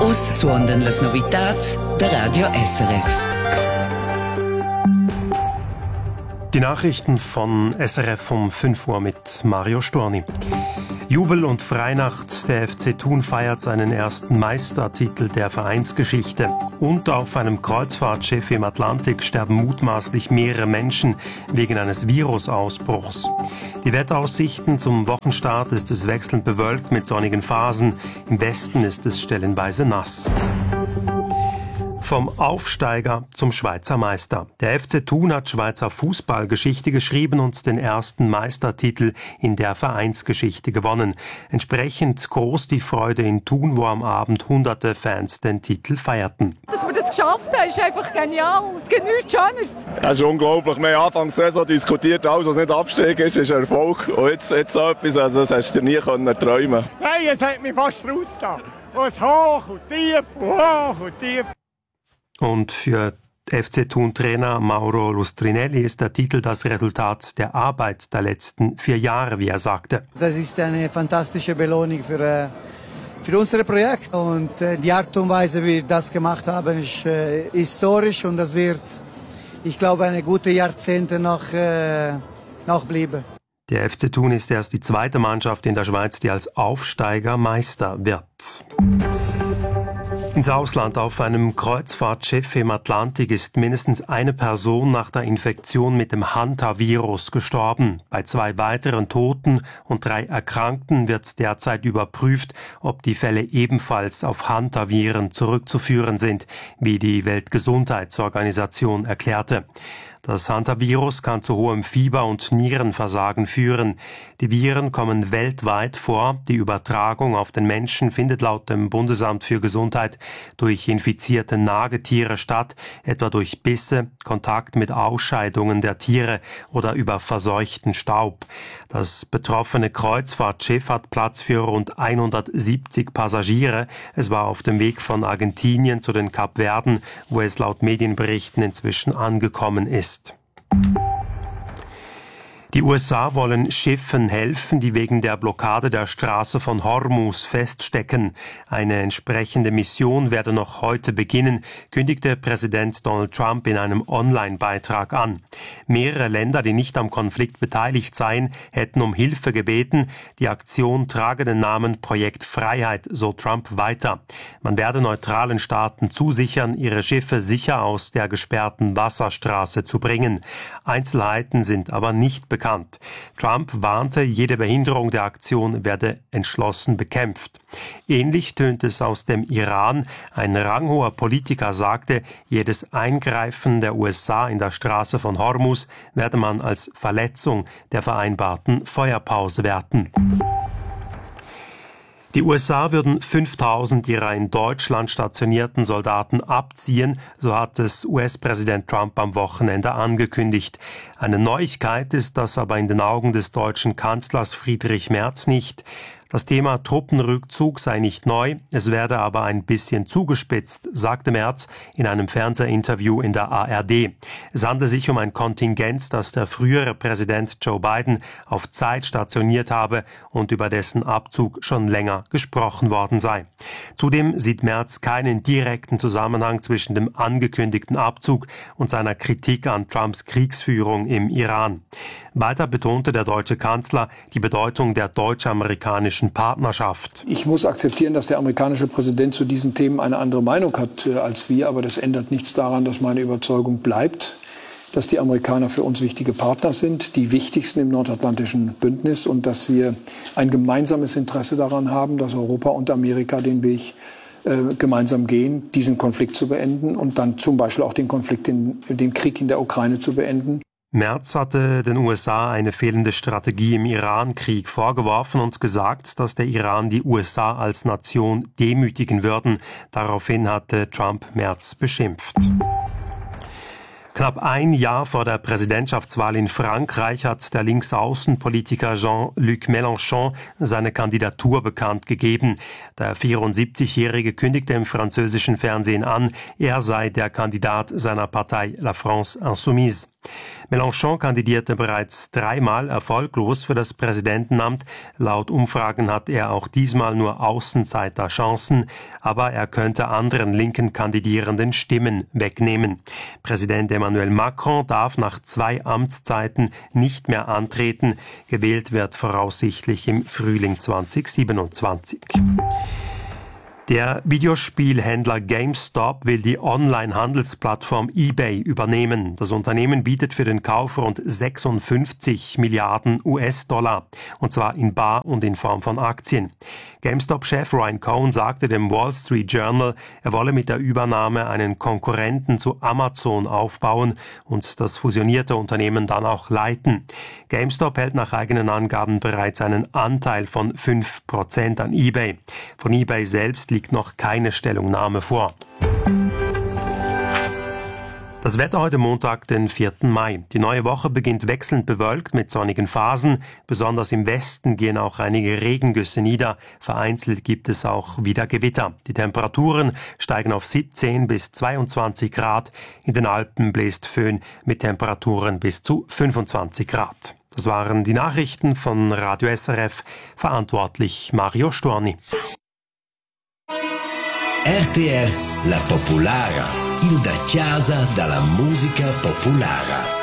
Us suondan las novitats der Radio SRF. Die Nachrichten von SRF um 5 Uhr mit Mario Storni. Jubel und Freinacht. Der FC Thun feiert seinen ersten Meistertitel der Vereinsgeschichte. Und auf einem Kreuzfahrtschiff im Atlantik sterben mutmaßlich mehrere Menschen wegen eines Virusausbruchs. Die Wetteraussichten zum Wochenstart ist es wechselnd bewölkt mit sonnigen Phasen. Im Westen ist es stellenweise nass. Vom Aufsteiger zum Schweizer Meister. Der FC Thun hat Schweizer Fußballgeschichte geschrieben und den ersten Meistertitel in der Vereinsgeschichte gewonnen. Entsprechend groß die Freude in Thun, wo am Abend hunderte Fans den Titel feierten. Dass wir das geschafft haben, ist einfach genial. Es gibt nichts Schöneres. Das ist unglaublich. Wir haben Anfang der Saison diskutiert, alles was nicht Abstieg ist ein Erfolg. Und jetzt so etwas, also das hast du dir nie träumen können. Nein, es hat mich fast rausgetan. Und hoch und tief und hoch und tief. Und für FC Thun-Trainer Mauro Lustrinelli ist der Titel das Resultat der Arbeit der letzten 4 Jahre, wie er sagte. Das ist eine fantastische Belohnung für unser Projekt. Und die Art und Weise, wie wir das gemacht haben, ist historisch und das wird, ich glaube, eine gute Jahrzehnte noch bleiben. Der FC Thun ist erst die zweite Mannschaft in der Schweiz, die als Aufsteiger Meister wird. Ins Ausland. Auf einem Kreuzfahrtschiff im Atlantik ist mindestens eine Person nach der Infektion mit dem Hantavirus gestorben. Bei 2 weiteren Toten und 3 Erkrankten wird derzeit überprüft, ob die Fälle ebenfalls auf Hantaviren zurückzuführen sind, wie die Weltgesundheitsorganisation erklärte. Das Hantavirus kann zu hohem Fieber und Nierenversagen führen. Die Viren kommen weltweit vor. Die Übertragung auf den Menschen findet laut dem Bundesamt für Gesundheit durch infizierte Nagetiere statt, etwa durch Bisse, Kontakt mit Ausscheidungen der Tiere oder über verseuchten Staub. Das betroffene Kreuzfahrtschiff hat Platz für rund 170 Passagiere. Es war auf dem Weg von Argentinien zu den Kapverden, wo es laut Medienberichten inzwischen angekommen ist. Die USA wollen Schiffen helfen, die wegen der Blockade der Straße von Hormuz feststecken. Eine entsprechende Mission werde noch heute beginnen, kündigte Präsident Donald Trump in einem Online-Beitrag an. Mehrere Länder, die nicht am Konflikt beteiligt seien, hätten um Hilfe gebeten. Die Aktion trage den Namen Projekt Freiheit, so Trump weiter. Man werde neutralen Staaten zusichern, ihre Schiffe sicher aus der gesperrten Wasserstraße zu bringen. Einzelheiten sind aber nicht bekannt. Trump warnte, jede Behinderung der Aktion werde entschlossen bekämpft. Ähnlich tönt es aus dem Iran. Ein ranghoher Politiker sagte, jedes Eingreifen der USA in der Straße von Hormuz werde man als Verletzung der vereinbarten Feuerpause werten. Die USA würden 5.000 ihrer in Deutschland stationierten Soldaten abziehen, so hat es US-Präsident Trump am Wochenende angekündigt. Eine Neuigkeit ist das aber in den Augen des deutschen Kanzlers Friedrich Merz nicht. Das Thema Truppenrückzug sei nicht neu, es werde aber ein bisschen zugespitzt, sagte Merz in einem Fernsehinterview in der ARD. Es handle sich um ein Kontingent, das der frühere Präsident Joe Biden auf Zeit stationiert habe und über dessen Abzug schon länger gesprochen worden sei. Zudem sieht Merz keinen direkten Zusammenhang zwischen dem angekündigten Abzug und seiner Kritik an Trumps Kriegsführung im Iran. Weiter betonte der deutsche Kanzler die Bedeutung der deutsch-amerikanischen Partnerschaft. Ich muss akzeptieren, dass der amerikanische Präsident zu diesen Themen eine andere Meinung hat als wir, aber das ändert nichts daran, dass meine Überzeugung bleibt, dass die Amerikaner für uns wichtige Partner sind, die wichtigsten im nordatlantischen Bündnis und dass wir ein gemeinsames Interesse daran haben, dass Europa und Amerika den Weg gemeinsam gehen, diesen Konflikt zu beenden und dann zum Beispiel auch den Krieg in der Ukraine zu beenden. Merz hatte den USA eine fehlende Strategie im Iran-Krieg vorgeworfen und gesagt, dass der Iran die USA als Nation demütigen würden. Daraufhin hatte Trump Merz beschimpft. Knapp ein Jahr vor der Präsidentschaftswahl in Frankreich hat der Linksaußenpolitiker Jean-Luc Mélenchon seine Kandidatur bekannt gegeben. Der 74-Jährige kündigte im französischen Fernsehen an, er sei der Kandidat seiner Partei La France Insoumise. Mélenchon kandidierte bereits 3-mal erfolglos für das Präsidentenamt. Laut Umfragen hat er auch diesmal nur Außenseiterchancen, aber er könnte anderen linken Kandidierenden Stimmen wegnehmen. Präsident Emmanuel Macron darf nach 2 Amtszeiten nicht mehr antreten. Gewählt wird voraussichtlich im Frühling 2027. Der Videospielhändler GameStop will die Online-Handelsplattform eBay übernehmen. Das Unternehmen bietet für den Kauf rund 56 Milliarden US-Dollar, und zwar in bar und in Form von Aktien. GameStop-Chef Ryan Cohen sagte dem Wall Street Journal, er wolle mit der Übernahme einen Konkurrenten zu Amazon aufbauen und das fusionierte Unternehmen dann auch leiten. GameStop hält nach eigenen Angaben bereits einen Anteil von 5% an eBay. Von eBay selbst liegt noch keine Stellungnahme vor. Das Wetter heute Montag, den 4. Mai. Die neue Woche beginnt wechselnd bewölkt mit sonnigen Phasen. Besonders im Westen gehen auch einige Regengüsse nieder. Vereinzelt gibt es auch wieder Gewitter. Die Temperaturen steigen auf 17 bis 22 Grad. In den Alpen bläst Föhn mit Temperaturen bis zu 25 Grad. Das waren die Nachrichten von Radio SRF. Verantwortlich Mario Storni. RTR La Populara, il da casa dalla musica popolare.